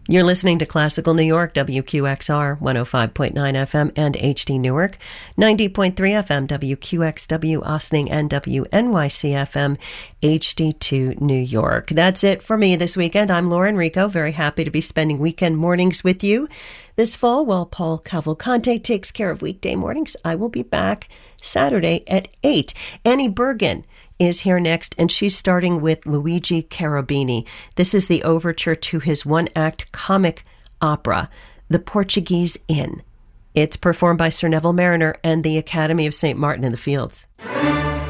You're listening to Classical New York, WQXR 105.9 FM and HD Newark, 90.3 FM, WQXW Ossining, and WNYC FM, HD2 New York. That's it for me this weekend. I'm Laura Enrico, very happy to be spending weekend mornings with you this fall while Paul Cavalcante takes care of weekday mornings. I will be back Saturday at 8. Annie Bergen is here next, and she's starting with Luigi Cherubini. This is the overture to his one-act comic opera, The Portuguese Inn. It's performed by Sir Neville Marriner and the Academy of St. Martin in the Fields.